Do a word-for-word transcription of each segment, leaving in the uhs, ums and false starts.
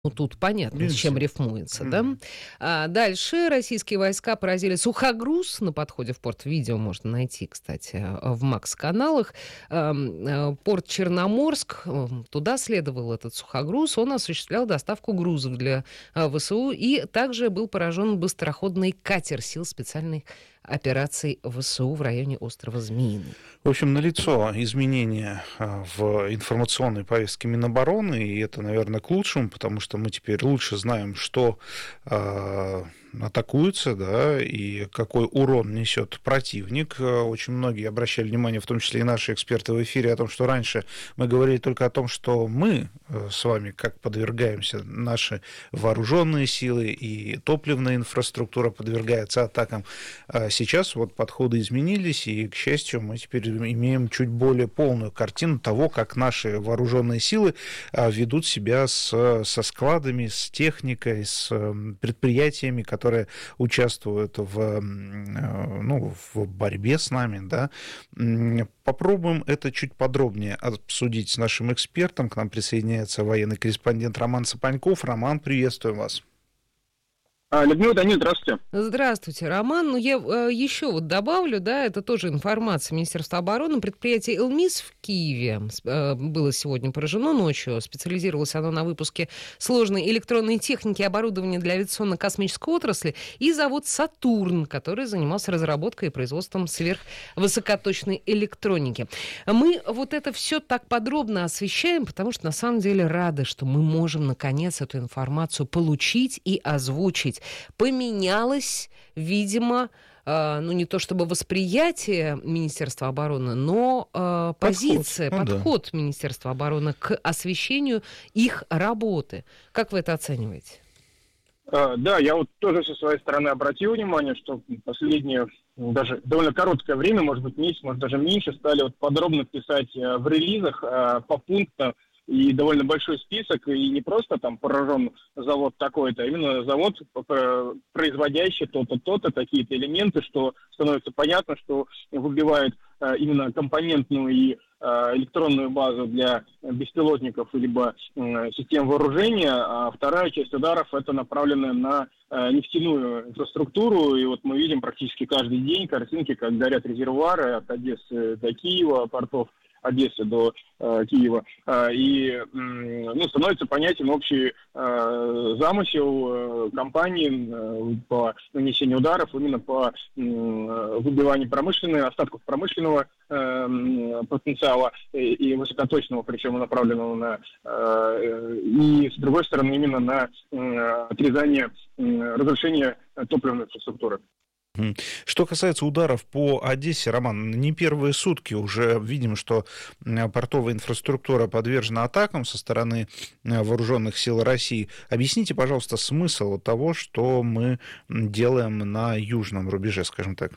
Ну, тут понятно, с чем рифмуется, да? Мгм. А дальше российские войска поразили сухогруз на подходе в порт. Видео можно найти, кстати, э, в Макс-каналах. Эм, э, Порт Черноморск, э, туда следовал этот сухогруз. Он осуществлял доставку грузов для э, ВСУ. И также был поражен быстроходный катер сил специальной операций ВСУ в районе острова Змеиный. В общем, налицо изменения а, в информационной повестке Минобороны, и это, наверное, к лучшему, потому что мы теперь лучше знаем, что а, атакуется, да, и какой урон несет противник. Очень многие обращали внимание, в том числе и наши эксперты в эфире, о том, что раньше мы говорили только о том, что мы с вами как подвергаемся, наши вооруженные силы и топливная инфраструктура подвергается атакам. А сейчас вот подходы изменились, и, к счастью, мы теперь имеем чуть более полную картину того, как наши вооруженные силы ведут себя с, со складами, с техникой, с предприятиями, которые участвуют в, ну, в борьбе с нами. Да. Попробуем это чуть подробнее обсудить с нашим экспертом. К нам присоединяется военный корреспондент Роман Сапаньков. Роман, приветствуем вас. Людмила, Данил, здравствуйте. Здравствуйте, Роман. Ну, я э, еще вот добавлю, да, это тоже информация Министерства обороны. Предприятие «Элмис» в Киеве э, было сегодня поражено ночью. Специализировалось оно на выпуске сложной электронной техники и оборудования для авиационно-космической отрасли. И завод «Сатурн», который занимался разработкой и производством сверхвысокоточной электроники. Мы вот это все так подробно освещаем, потому что на самом деле рады, что мы можем наконец эту информацию получить и озвучить. Поменялось, видимо, э, ну не то чтобы восприятие Министерства обороны, но э, позиция, подход, ну, подход да. Министерства обороны к освещению их работы. Как вы это оцениваете? А, да, я вот тоже со своей стороны обратил внимание, что последнее, даже довольно короткое время, может быть месяц, может даже меньше, стали вот подробно писать в релизах попунктно, и довольно большой список, и не просто там поражен завод такой-то, а именно завод, производящий то-то, то-то, такие-то элементы, что становится понятно, что выбивает э, именно компонентную и э, электронную базу для беспилотников либо э, систем вооружения, а вторая часть ударов это направлена на э, нефтяную инфраструктуру, и вот мы видим практически каждый день картинки, как горят резервуары от Одессы до Киева, портов Одессы до э, Киева, э, и э, ну, становится понятен общий э, замысел э, компании э, по нанесению ударов именно по э, выбиванию промышленных, остатков промышленного э, потенциала и, и высокоточного, причем направленного на, э, и с другой стороны именно на э, отрезание, э, разрушение топливной инфраструктуры. Что касается ударов по Одессе, Роман, не первые сутки уже видим, что портовая инфраструктура подвержена атакам со стороны вооруженных сил России. Объясните, пожалуйста, смысл того, что мы делаем на южном рубеже, скажем так.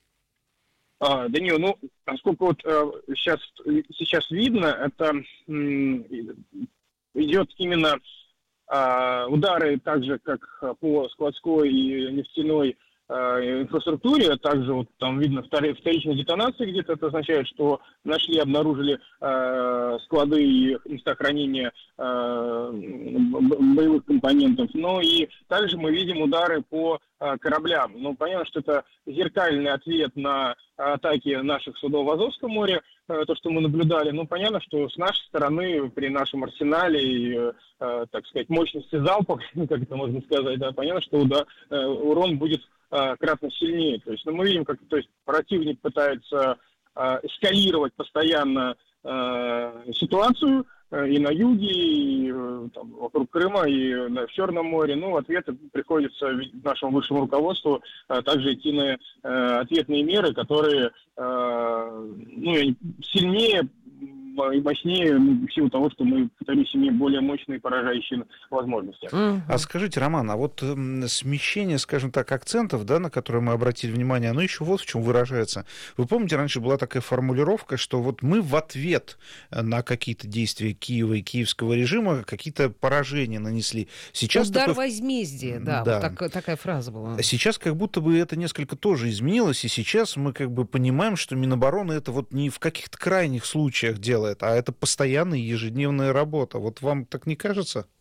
А, Данил, ну, поскольку вот э, сейчас, сейчас видно, это м, идет именно э, удары так же, как по складской и нефтяной инфраструктуре, а также вот там видно вторичные детонации где-то, это означает, что нашли, обнаружили э, склады и места хранения э, боевых компонентов, но и также мы видим удары по э, кораблям. Ну, понятно, что это зеркальный ответ на атаки наших судов в Азовском море, э, то, что мы наблюдали. Ну, понятно, что с нашей стороны, при нашем арсенале и, э, так сказать, мощности залпа, как это можно сказать, да, понятно, что да, э, урон будет кратно сильнее. То есть, ну, мы видим, как то есть, противник пытается э, эскалировать постоянно э, ситуацию э, и на юге, и э, там, вокруг Крыма, и на, в Черном море. Ну, в ответ приходится нашему высшему руководству э, также идти на э, ответные меры, которые э, ну, сильнее и мощнее в силу того, что мы, повторюсь, имеем более мощные поражающие возможности. Mm-hmm. А скажите, Роман, а вот э, смещение, скажем так, акцентов, да, на которые мы обратили внимание, оно еще вот в чем выражается. Вы помните, раньше была такая формулировка, что вот мы в ответ на какие-то действия Киева и киевского режима какие-то поражения нанесли. Сейчас удар такой... возмездия, да, да. Вот так, такая фраза была. Сейчас как будто бы это несколько тоже изменилось, и сейчас мы как бы понимаем, что Минобороны это вот не в каких-то крайних случаях делает, а это постоянная ежедневная работа. Вот вам так не кажется?